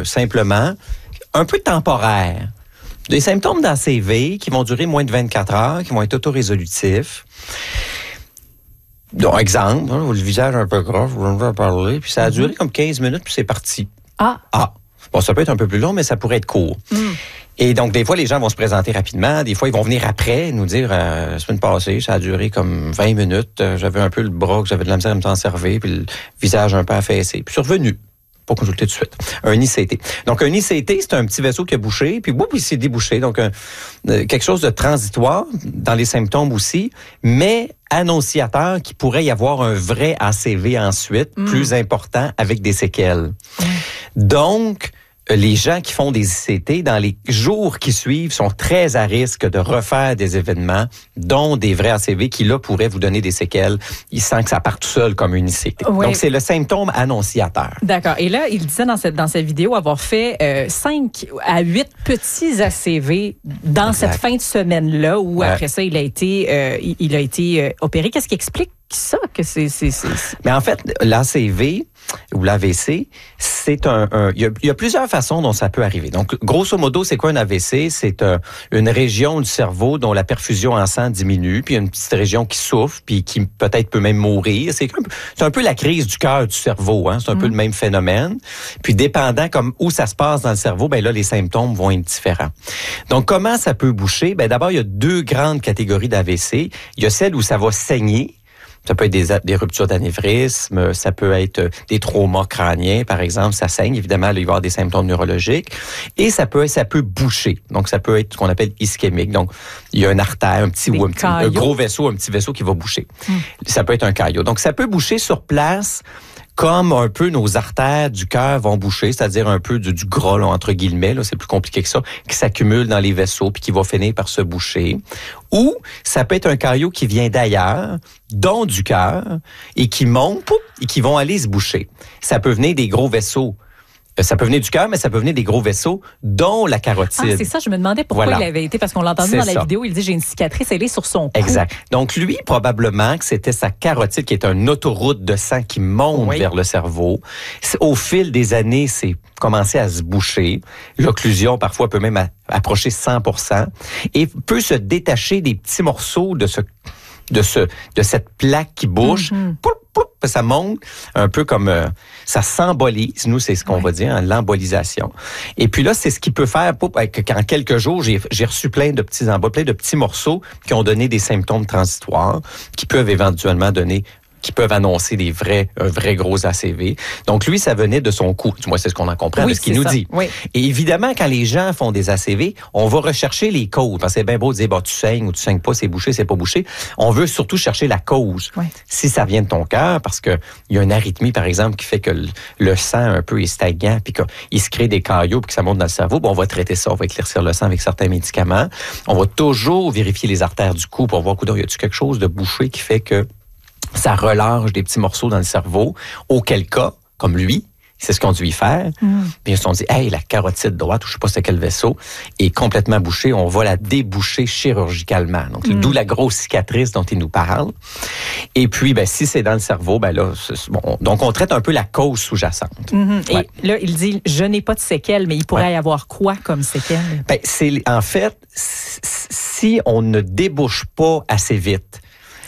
simplement un peu temporaires. Des symptômes d'ACV qui vont durer moins de 24 heures, qui vont être autorésolutifs. Donc, exemple, le visage un peu gras, je vais en parler, puis ça a duré comme 15 minutes, puis c'est parti. Ah! Bon, ça peut être un peu plus long, mais ça pourrait être court. Et donc, des fois, les gens vont se présenter rapidement. Des fois, ils vont venir après nous dire, la semaine passée, ça a duré comme 20 minutes. J'avais un peu le bras, que j'avais de la misère à me t'en servir, puis le visage un peu affaissé. Puis, je suis revenu. Pas consulter tout de suite. Un ICT. Donc, un ICT, c'est un petit vaisseau qui a bouché, puis boum, il s'est débouché. Donc, quelque chose de transitoire dans les symptômes aussi, mais annonciateur qu'il pourrait y avoir un vrai ACV ensuite, plus important, avec des séquelles. Donc, les gens qui font des ICT, dans les jours qui suivent, sont très à risque de refaire des événements, dont des vrais ACV qui, là, pourraient vous donner des séquelles. Ils sentent que ça part tout seul comme une ICT. Oui. Donc, c'est le symptôme annonciateur. D'accord. Et là, il disait dans cette vidéo avoir fait 5 à 8 petits ACV dans cette fin de semaine-là, où après ça, il a été opéré. Qu'est-ce qui explique ça? Mais en fait, l'ACV ou l'AVC, il y a plusieurs façons dont ça peut arriver. Donc, grosso modo, c'est quoi un AVC? C'est une région du cerveau dont la perfusion en sang diminue, puis une petite région qui souffre, puis qui peut-être peut même mourir. C'est un peu la crise du cœur du cerveau, hein? C'est un peu le même phénomène. Puis, dépendant comme où ça se passe dans le cerveau, ben là, les symptômes vont être différents. Donc, comment ça peut boucher? Ben d'abord, il y a 2 grandes catégories d'AVC. Il y a celle où ça va saigner. Ça peut être des ruptures d'anévrisme, ça peut être des traumas crâniens, par exemple, ça saigne. Évidemment, il va y avoir des symptômes neurologiques. Et ça peut boucher. Donc, ça peut être ce qu'on appelle ischémique. Donc, il y a une artère, un gros vaisseau, un petit vaisseau qui va boucher. Ça peut être un caillot. Donc, ça peut boucher sur place, comme un peu nos artères du cœur vont boucher, c'est-à-dire un peu du gras, là, entre guillemets, là, c'est plus compliqué que ça, qui s'accumule dans les vaisseaux puis qui va finir par se boucher. Ou ça peut être un caillot qui vient d'ailleurs, dont du cœur, et qui monte et qui vont aller se boucher. Ça peut venir des gros vaisseaux. Ça peut venir du cœur, mais ça peut venir des gros vaisseaux, dont la carotide. Ah, c'est ça, je me demandais pourquoi il avait été, parce qu'on l'a entendu dans la vidéo, il dit j'ai une cicatrice, elle est sur son cou. Exact. Donc lui, probablement que c'était sa carotide qui est une autoroute de sang qui monte vers le cerveau. Au fil des années, c'est commencé à se boucher. L'occlusion, parfois, peut même approcher 100%, et peut se détacher des petits morceaux de cette plaque qui bouge. Ça monte un peu comme ça s'embolise. Nous, c'est ce qu'on va dire, hein, l'embolisation. Et puis là, c'est ce qui peut faire qu'en quelques jours, j'ai reçu plein de petits embolies, plein de petits morceaux qui ont donné des symptômes transitoires, qui peuvent éventuellement qui peuvent annoncer un vrai gros ACV. Donc, lui, ça venait de son cou. Moi, c'est ce qu'on en comprend de ce qu'il nous dit. Oui. Et évidemment, quand les gens font des ACV, on va rechercher les causes. Parce que c'est bien beau de dire, tu saignes ou tu saignes pas, c'est bouché, c'est pas bouché. On veut surtout chercher la cause. Oui. Si ça vient de ton cœur, parce que il y a une arythmie, par exemple, qui fait que le sang un peu est stagnant, puis qu'il se crée des caillots, puis que ça monte dans le cerveau, on va traiter ça, on va éclaircir le sang avec certains médicaments. On va toujours vérifier les artères du cou pour voir, y a-t-il quelque chose de bouché qui fait que ça relâche des petits morceaux dans le cerveau, auquel cas, comme lui, c'est ce qu'on dû y faire. Puis ils se sont dit, la carotide droite, ou je sais pas c'est quel vaisseau, est complètement bouchée, on va la déboucher chirurgicalement. Donc, d'où la grosse cicatrice dont il nous parle. Et puis, si c'est dans le cerveau, là, donc on traite un peu la cause sous-jacente. Et là, il dit, je n'ai pas de séquelles, mais il pourrait y avoir quoi comme séquelles? En fait, si on ne débouche pas assez vite,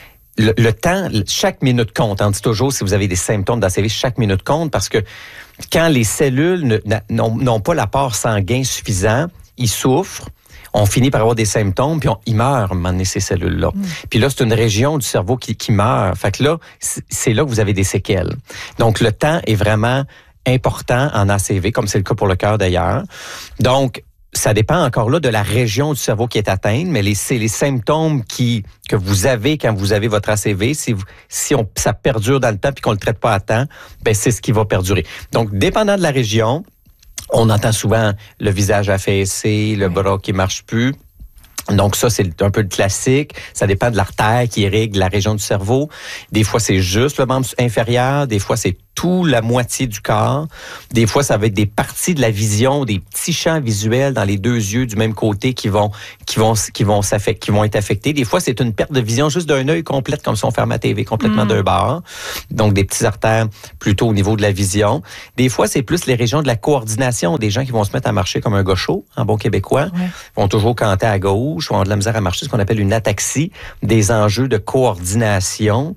le temps, chaque minute compte. On dit toujours, si vous avez des symptômes d'ACV, chaque minute compte, parce que quand les cellules n'ont pas l'apport sanguin suffisant, ils souffrent, on finit par avoir des symptômes, puis ils meurent à un moment donné, ces cellules-là. Puis là, c'est une région du cerveau qui meurt. Fait que là, c'est là que vous avez des séquelles. Donc, le temps est vraiment important en ACV, comme c'est le cas pour le cœur d'ailleurs. Donc, ça dépend encore là de la région du cerveau qui est atteinte, mais c'est les symptômes que vous avez quand vous avez votre ACV. Ça perdure dans le temps puis qu'on le traite pas à temps, c'est ce qui va perdurer. Donc, dépendant de la région, on entend souvent le visage affaissé, le bras qui marche plus. Donc ça, c'est un peu le classique. Ça dépend de l'artère qui irrigue la région du cerveau. Des fois, c'est juste le membre inférieur. Des fois, c'est tout la moitié du corps. Des fois, ça va être des parties de la vision, des petits champs visuels dans les deux yeux du même côté qui vont être affectés. Des fois, c'est une perte de vision juste d'un œil complète, comme si on ferme la TV complètement d'un bord. Donc, des petites artères plutôt au niveau de la vision. Des fois, c'est plus les régions de la coordination. Des gens qui vont se mettre à marcher comme un gaucho, en bon québécois, vont toujours canter à gauche, vont avoir de la misère à marcher, ce qu'on appelle une ataxie, des enjeux de coordination.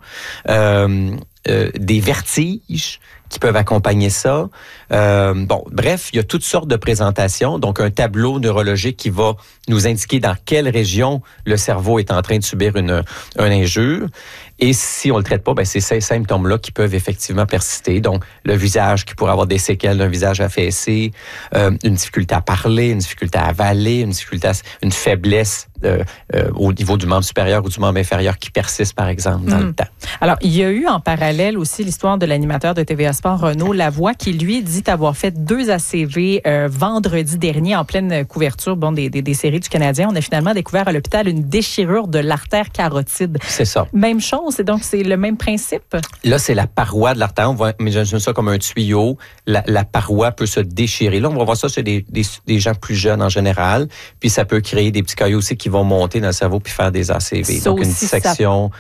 Des vertiges qui peuvent accompagner ça. Bref, il y a toutes sortes de présentations. Donc, un tableau neurologique qui va nous indiquer dans quelle région le cerveau est en train de subir une injure. Et si on le traite pas, c'est ces symptômes-là qui peuvent effectivement persister. Donc, le visage qui pourrait avoir des séquelles d'un visage affaissé, une difficulté à parler, une difficulté à avaler, une faiblesse au niveau du membre supérieur ou du membre inférieur qui persiste, par exemple, dans le temps. Alors, il y a eu en parallèle aussi l'histoire de l'animateur de TVA Sport, Renaud Lavoie, qui, lui, dit avoir fait 2 ACV vendredi dernier en pleine couverture des séries du Canadien. On a finalement découvert à l'hôpital une déchirure de l'artère carotide. C'est ça. Même chose, donc c'est le même principe? Là, c'est la paroi de l'artère. On va imaginer ça comme un tuyau. La paroi peut se déchirer. Là, on va voir ça chez des gens plus jeunes en général. Puis ça peut créer des petits caillots aussi qui vont monter dans le cerveau puis faire des ACV. Ça donc, une aussi, dissection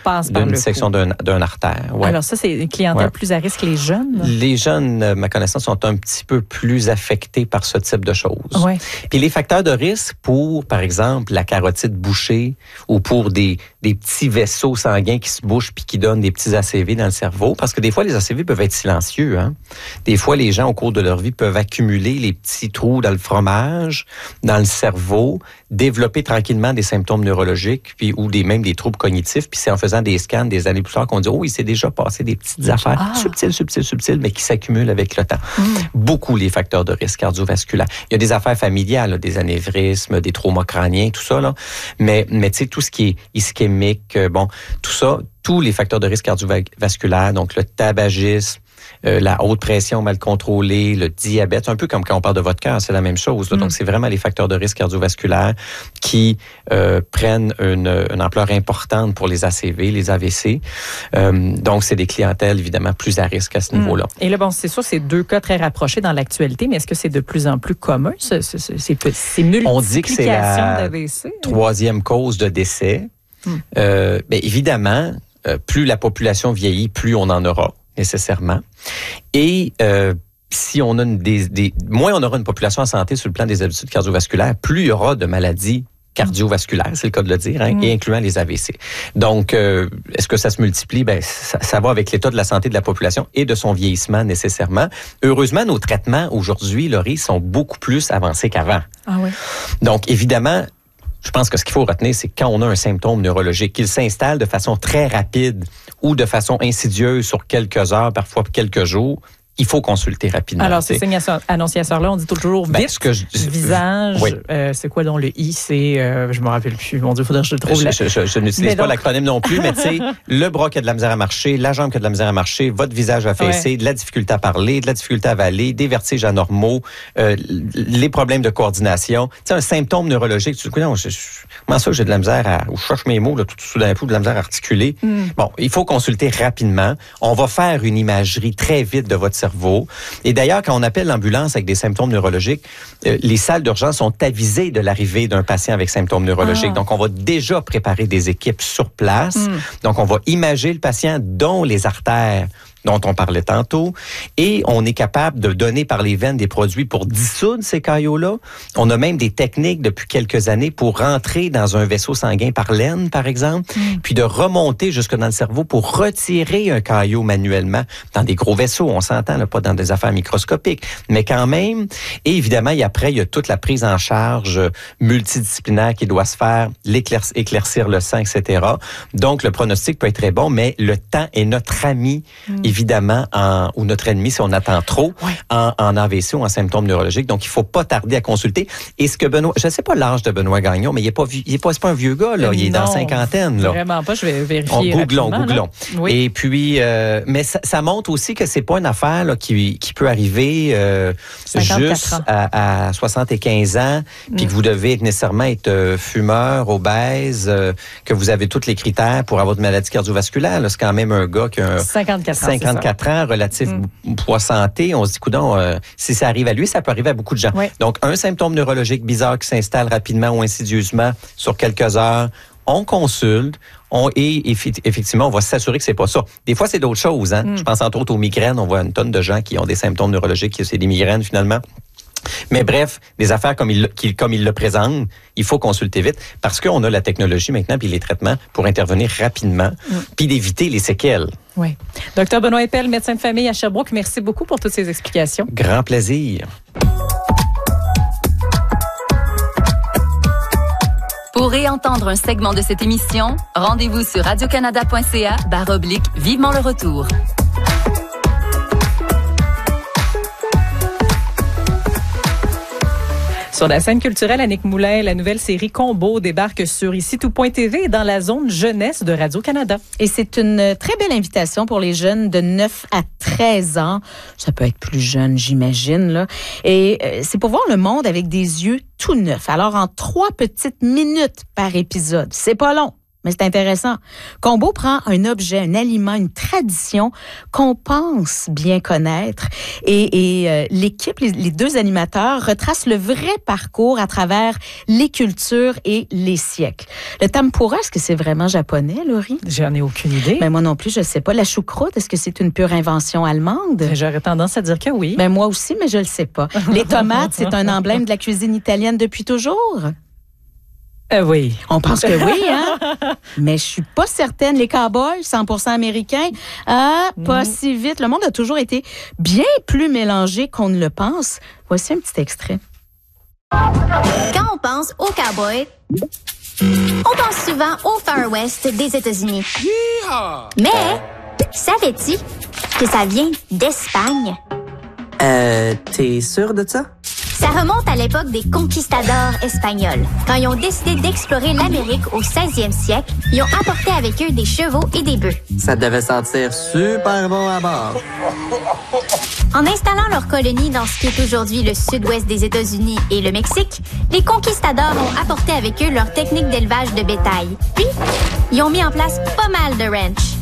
d'un artère. Ouais. Alors ça, c'est une clientèle plus à risque, les jeunes? Les jeunes, à ma connaissance, sont un petit peu plus affectés par ce type de choses. Ouais. Puis les facteurs de risque pour, par exemple, la carotide bouchée ou pour des petits vaisseaux sanguins qui se bouchent puis qui donnent des petits ACV dans le cerveau, parce que des fois, les ACV peuvent être silencieux. Des fois, les gens, au cours de leur vie, peuvent accumuler les petits trous dans le fromage, dans le cerveau, développer tranquillement des symptômes neurologiques puis ou même des troubles cognitifs. Puis c'est en faisant des scans des années plus tard qu'on dit « Oh, il s'est déjà passé des petites affaires subtiles, mais qui s'accumulent avec le temps. » Beaucoup les facteurs de risque cardiovasculaire. Il y a des affaires familiales, des anévrismes, des traumas crâniens, tout ça. Mais tu sais, tout ce qui est ischémique, tout ça, tous les facteurs de risque cardiovasculaire, donc le tabagisme, la haute pression mal contrôlée, le diabète, un peu comme quand on parle de votre cœur, c'est la même chose. Donc, c'est vraiment les facteurs de risque cardiovasculaire qui prennent une ampleur importante pour les ACV, les AVC. Donc, c'est des clientèles, évidemment, plus à risque à ce niveau-là. Et là, c'est sûr, c'est 2 cas très rapprochés dans l'actualité, mais est-ce que c'est de plus en plus commun, ces multiplications On dit que c'est la d'AVC? 3e cause de décès. Évidemment, plus la population vieillit, plus on en aura, nécessairement. Et si on a moins on aura une population en santé sur le plan des habitudes cardiovasculaires, plus il y aura de maladies cardiovasculaires, c'est le cas de le dire, et incluant les AVC. Donc, est-ce que ça se multiplie? Ça va avec l'état de la santé de la population et de son vieillissement nécessairement. Heureusement, nos traitements aujourd'hui, Laurie, sont beaucoup plus avancés qu'avant. Ah oui. Donc, évidemment, je pense que ce qu'il faut retenir, c'est quand on a un symptôme neurologique, qu'il s'installe de façon très rapide ou de façon insidieuse sur quelques heures, parfois quelques jours, il faut consulter rapidement. Alors, ces signes annonciateurs-là, on dit toujours vite, visage, oui. C'est quoi donc le I? C'est, je me rappelle plus, mon Dieu, il faudrait que je le trouve. Je n'utilise pas l'acronyme non plus, mais tu sais, le bras qui a de la misère à marcher, la jambe qui a de la misère à marcher, votre visage affaissé, de la difficulté à parler, de la difficulté à avaler, des vertiges anormaux, les problèmes de coordination. Tu sais, un symptôme neurologique, tu dis, comment ça, j'ai de la misère ou je cherche mes mots, là, tout soudain coup, de la misère à articuler. Bon, il faut consulter rapidement. On va faire une imagerie très vite de votre cerveau. Et d'ailleurs, quand on appelle l'ambulance avec des symptômes neurologiques, les salles d'urgence sont avisées de l'arrivée d'un patient avec symptômes neurologiques. Donc, on va déjà préparer des équipes sur place. Donc, on va imager le patient, dont les artères dont on parlait tantôt, et on est capable de donner par les veines des produits pour dissoudre ces caillots-là. On a même des techniques depuis quelques années pour rentrer dans un vaisseau sanguin par l'aine, par exemple, puis de remonter jusque dans le cerveau pour retirer un caillot manuellement dans des gros vaisseaux. On s'entend, là, pas dans des affaires microscopiques, mais quand même. Et évidemment, il y a toute la prise en charge multidisciplinaire qui doit se faire, éclaircir le sang, etc. Donc, le pronostic peut être très bon, mais le temps est notre ami, évidemment, ou notre ennemi si on attend trop en AVC ou en symptômes neurologiques. Donc, il faut pas tarder à consulter. Et ce que Benoît, je ne sais pas l'âge de Benoît Gagnon, mais c'est pas un vieux gars, là. Il est dans la cinquantaine, là. Vraiment pas, je vais vérifier. Googlons. Oui. Et puis, mais ça montre aussi que c'est pas une affaire là, qui peut arriver juste à 75 ans, puis que vous devez nécessairement être fumeur, obèse, que vous avez tous les critères pour avoir de maladies cardiovasculaires. Là, c'est quand même un gars qui a 54 ans. 54 ans, relatif poids santé. On se dit, coudonc, si ça arrive à lui, ça peut arriver à beaucoup de gens. Oui. Donc, un symptôme neurologique bizarre qui s'installe rapidement ou insidieusement sur quelques heures, on consulte. Et effectivement, on va s'assurer que c'est pas ça. Des fois, c'est d'autres choses. Hein? Je pense entre autres aux migraines. On voit une tonne de gens qui ont des symptômes neurologiques, c'est des migraines finalement. Mais bref, des affaires comme il le présente, il faut consulter vite parce qu'on a la technologie maintenant puis les traitements pour intervenir rapidement puis d'éviter les séquelles. Oui. Docteur Benoît Eppel, médecin de famille à Sherbrooke, merci beaucoup pour toutes ces explications. Grand plaisir. Pour réentendre un segment de cette émission, rendez-vous sur radiocanada.ca/vivement le retour. Sur la scène culturelle, Annick Moulin, la nouvelle série Combo débarque sur ici tout.tv dans la zone jeunesse de Radio-Canada. Et c'est une très belle invitation pour les jeunes de 9 à 13 ans. Ça peut être plus jeune, j'imagine, là. Et c'est pour voir le monde avec des yeux tout neufs. Alors, en 3 petites minutes par épisode. C'est pas long. Mais c'est intéressant. Combo prend un objet, un aliment, une tradition qu'on pense bien connaître et l'équipe, les 2 animateurs retracent le vrai parcours à travers les cultures et les siècles. Le tempura, est-ce que c'est vraiment japonais, Laurie? J'en ai aucune idée. Ben moi non plus, je sais pas. La choucroute, est-ce que c'est une pure invention allemande? J'aurais tendance à dire que oui. Ben moi aussi, mais je le sais pas. Les tomates, c'est un emblème de la cuisine italienne depuis toujours? Oui. On pense que oui, hein? Mais je suis pas certaine. Les cowboys, 100% américains, pas si vite. Le monde a toujours été bien plus mélangé qu'on ne le pense. Voici un petit extrait. Quand on pense aux cowboys, on pense souvent au Far West des États-Unis. Mais, savais-tu que ça vient d'Espagne? T'es sûr de ça? Ça remonte à l'époque des conquistadors espagnols. Quand ils ont décidé d'explorer l'Amérique au 16e siècle, ils ont apporté avec eux des chevaux et des bœufs. Ça devait sentir super bon à bord. En installant leur colonie dans ce qui est aujourd'hui le sud-ouest des États-Unis et le Mexique, les conquistadors ont apporté avec eux leur technique d'élevage de bétail. Puis, ils ont mis en place pas mal de ranchs.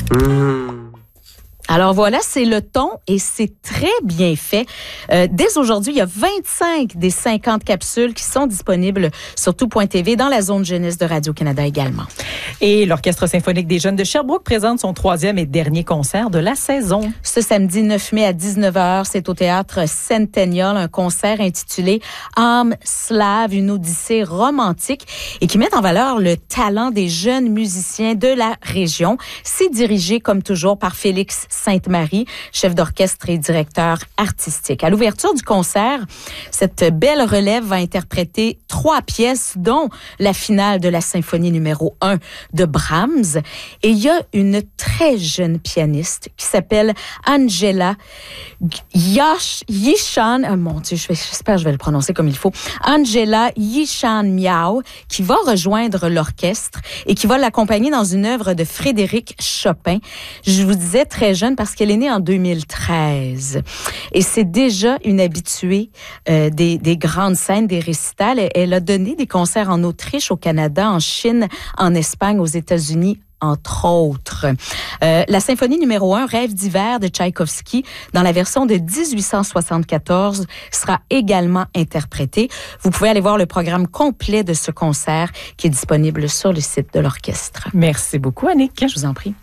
Alors voilà, c'est le ton et c'est très bien fait. Dès aujourd'hui, il y a 25 des 50 capsules qui sont disponibles sur tout.tv dans la zone jeunesse de Radio-Canada également. Et l'Orchestre symphonique des jeunes de Sherbrooke présente son 3e et dernier concert de la saison. Ce samedi 9 mai à 19h, c'est au Théâtre Centennial, un concert intitulé « Âme slave, une odyssée romantique » et qui met en valeur le talent des jeunes musiciens de la région. C'est dirigé, comme toujours, par Félix Sainte-Marie, chef d'orchestre et directeur artistique. À l'ouverture du concert, cette belle relève va interpréter 3 pièces, dont la finale de la symphonie numéro 1 de Brahms. Et il y a une très jeune pianiste qui s'appelle Angela Yishan, mon Dieu, j'espère que je vais le prononcer comme il faut, Angela Yishan Miao, qui va rejoindre l'orchestre et qui va l'accompagner dans une œuvre de Frédéric Chopin. Je vous disais très jeune parce qu'elle est née en 2013. Et c'est déjà une habituée des grandes scènes, des récitals. Elle a donné des concerts en Autriche, au Canada, en Chine, en Espagne, aux États-Unis, entre autres. La symphonie numéro 1, Rêve d'hiver de Tchaïkovski, dans la version de 1874, sera également interprétée. Vous pouvez aller voir le programme complet de ce concert qui est disponible sur le site de l'orchestre. Merci beaucoup, Annick. Je vous en prie.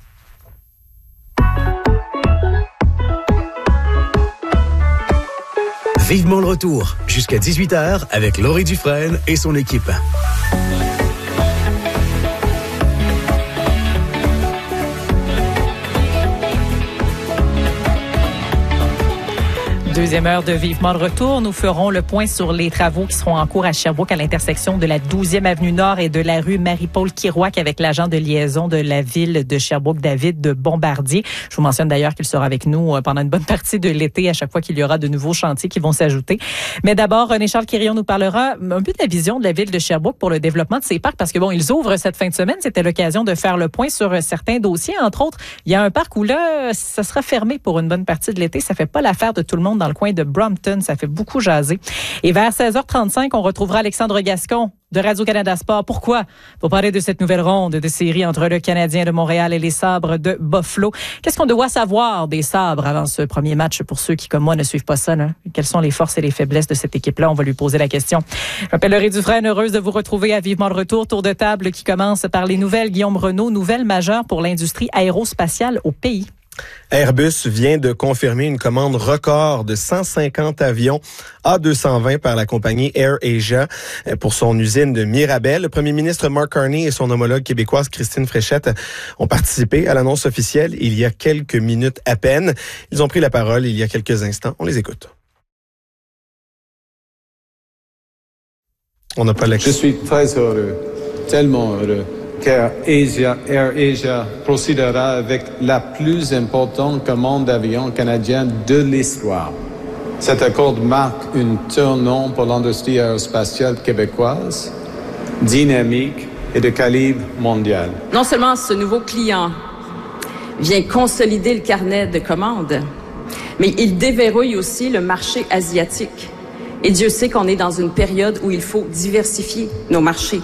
Vivement le retour, jusqu'à 18h avec Laurie Dufresne et son équipe. Deuxième heure de Vivement le retour, nous ferons le point sur les travaux qui seront en cours à Sherbrooke à l'intersection de la 12e avenue Nord et de la rue Marie-Paul Kirouac avec l'agent de liaison de la ville de Sherbrooke, David de Bombardier. Je vous mentionne d'ailleurs qu'il sera avec nous pendant une bonne partie de l'été à chaque fois qu'il y aura de nouveaux chantiers qui vont s'ajouter. Mais d'abord, René-Charles Quirion nous parlera un peu de la vision de la ville de Sherbrooke pour le développement de ses parcs parce que bon, ils ouvrent cette fin de semaine. C'était l'occasion de faire le point sur certains dossiers. Entre autres, il y a un parc où là, ça sera fermé pour une bonne partie de l'été. Ça fait pas l'affaire de tout le monde dans le coin de Brompton. Ça fait beaucoup jaser. Et vers 16h35, on retrouvera Alexandre Gascon de Radio-Canada Sport. Pourquoi? Pour parler de cette nouvelle ronde de série entre le Canadien de Montréal et les Sabres de Buffalo. Qu'est-ce qu'on doit savoir des Sabres avant ce premier match pour ceux qui, comme moi, ne suivent pas ça, là? Quelles sont les forces et les faiblesses de cette équipe-là? On va lui poser la question. Je m'appelle Laurie Dufresne, heureuse de vous retrouver à Vivement le Retour. Tour de table qui commence par les nouvelles. Guillaume Renaud, nouvelles majeures pour l'industrie aérospatiale au pays. Airbus vient de confirmer une commande record de 150 avions A220 par la compagnie AirAsia pour son usine de Mirabel. Le premier ministre Mark Carney et son homologue québécoise Christine Fréchette ont participé à l'annonce officielle il y a quelques minutes à peine. Ils ont pris la parole il y a quelques instants. On les écoute. On n'a pas la... Je suis très heureux, tellement heureux, car AirAsia procédera avec la plus importante commande d'avions canadiens de l'histoire. Cet accord marque un tournant pour l'industrie aérospatiale québécoise, dynamique et de calibre mondial. Non seulement ce nouveau client vient consolider le carnet de commandes, mais il déverrouille aussi le marché asiatique. Et Dieu sait qu'on est dans une période où il faut diversifier nos marchés.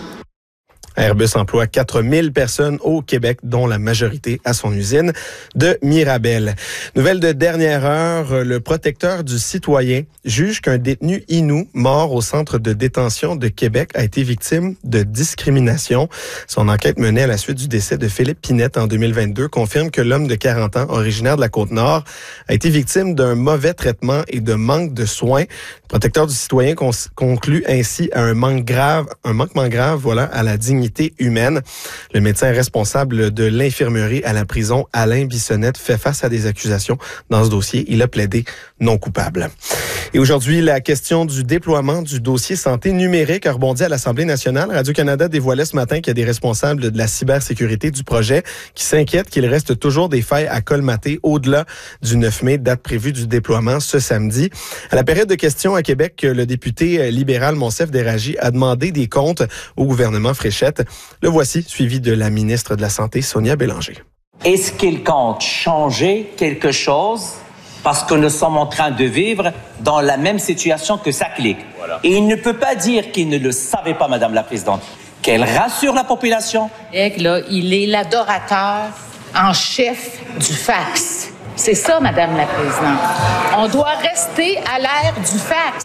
Airbus emploie 4000 personnes au Québec, dont la majorité à son usine de Mirabel. Nouvelle de dernière heure, le protecteur du citoyen juge qu'un détenu Innu mort au centre de détention de Québec a été victime de discrimination. Son enquête menée à la suite du décès de Philippe Pinette en 2022 confirme que l'homme de 40 ans, originaire de la Côte-Nord, a été victime d'un mauvais traitement et de manque de soins. Le protecteur du citoyen conclut ainsi à un manquement grave, à la dignité humaine. Le médecin responsable de l'infirmerie à la prison, Alain Bissonnette, fait face à des accusations dans ce dossier. Il a plaidé non coupable. Et aujourd'hui, la question du déploiement du dossier santé numérique a rebondi à l'Assemblée nationale. Radio-Canada dévoilait ce matin qu'il y a des responsables de la cybersécurité du projet qui s'inquiètent qu'il reste toujours des failles à colmater au-delà du 9 mai, date prévue du déploiement ce samedi. À la période de questions à Québec, le député libéral Monsef Déragi a demandé des comptes au gouvernement Fréchette. Le voici, suivi de la ministre de la Santé, Sonia Bélanger. Est-ce qu'il compte changer quelque chose? Parce que nous sommes en train de vivre dans la même situation que SACLIC. Voilà. Et il ne peut pas dire qu'il ne le savait pas, Madame la Présidente. Qu'elle rassure la population. Là, il est l'adorateur en chef du fax. C'est ça, Madame la Présidente. On doit rester à l'ère du fax.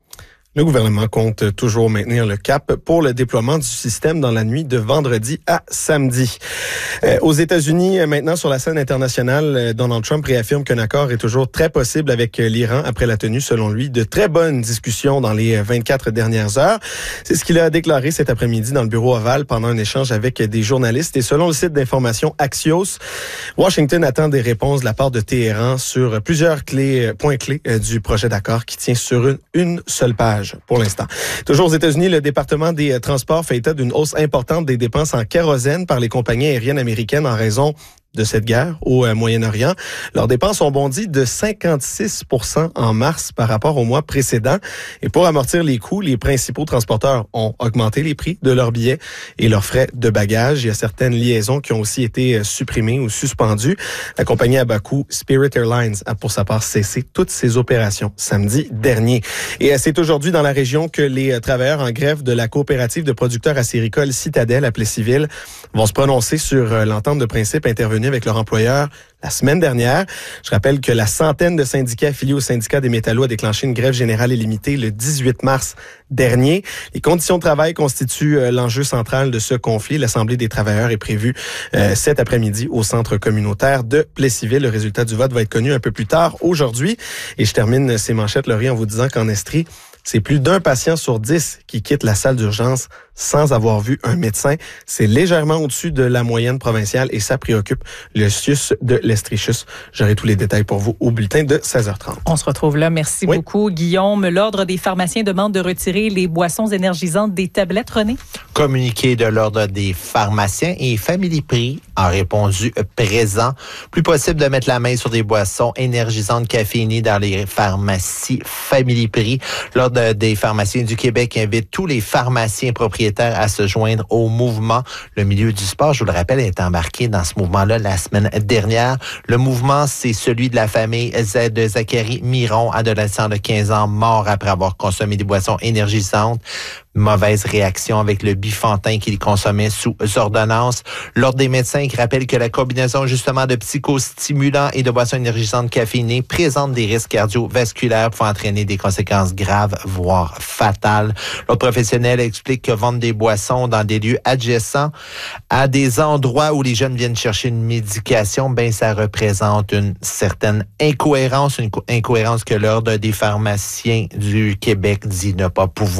Le gouvernement compte toujours maintenir le cap pour le déploiement du système dans la nuit de vendredi à samedi. Aux États-Unis, maintenant sur la scène internationale, Donald Trump réaffirme qu'un accord est toujours très possible avec l'Iran après la tenue, selon lui, de très bonnes discussions dans les 24 dernières heures. C'est ce qu'il a déclaré cet après-midi dans le bureau ovale pendant un échange avec des journalistes. Et selon le site d'information Axios, Washington attend des réponses de la part de Téhéran sur plusieurs points clés du projet d'accord qui tient sur une seule page. Pour l'instant. Toujours aux États-Unis, le département des Transports fait état d'une hausse importante des dépenses en kérosène par les compagnies aériennes américaines en raison de cette guerre au Moyen-Orient. Leurs dépenses ont bondi de 56% en mars par rapport au mois précédent. Et pour amortir les coûts, les principaux transporteurs ont augmenté les prix de leurs billets et leurs frais de bagages. Il y a certaines liaisons qui ont aussi été supprimées ou suspendues. La compagnie à bas coût Spirit Airlines a pour sa part cessé toutes ses opérations samedi dernier. Et c'est aujourd'hui dans la région que les travailleurs en grève de la coopérative de producteurs acéricoles Citadel à Plessisville vont se prononcer sur l'entente de principe intervenue avec leur employeur la semaine dernière. Je rappelle que la centaine de syndicats affiliés au syndicat des métallos a déclenché une grève générale illimitée le 18 mars dernier. Les conditions de travail constituent l'enjeu central de ce conflit. L'Assemblée des travailleurs est prévue cet après-midi au centre communautaire de Plessisville. Le résultat du vote va être connu un peu plus tard aujourd'hui. Et je termine ces manchettes, Laurie, en vous disant qu'en Estrie, c'est plus d'un patient sur 10 qui quitte la salle d'urgence sans avoir vu un médecin. C'est légèrement au-dessus de la moyenne provinciale et ça préoccupe le CIUS de l'Estrie-Chus. J'aurai tous les détails pour vous au bulletin de 16h30. On se retrouve là. Merci beaucoup, Guillaume. L'Ordre des pharmaciens demande de retirer les boissons énergisantes des tablettes, René? Communiqué de l'Ordre des pharmaciens et Family Prix a répondu présent. Plus possible de mettre la main sur des boissons énergisantes caféinées dans les pharmacies Family Prix. L'Ordre des pharmaciens du Québec invite tous les pharmaciens propriétaires à se joindre au mouvement. Le milieu du sport, je vous le rappelle, est embarqué dans ce mouvement-là la semaine dernière. Le mouvement, c'est celui de la famille de Zachary Miron, adolescent de 15 ans, mort après avoir consommé des boissons énergisantes. Mauvaise réaction avec le Bifantin qu'il consommait sous ordonnance. L'Ordre des médecins qui rappelle que la combinaison justement de psychostimulants et de boissons énergisantes caféinées présente des risques cardiovasculaires pouvant entraîner des conséquences graves, voire fatales. L'autre professionnel explique que vendre des boissons dans des lieux adjacents à des endroits où les jeunes viennent chercher une médication, ben ça représente une certaine incohérence, une incohérence que l'Ordre des pharmaciens du Québec dit ne pas pouvoir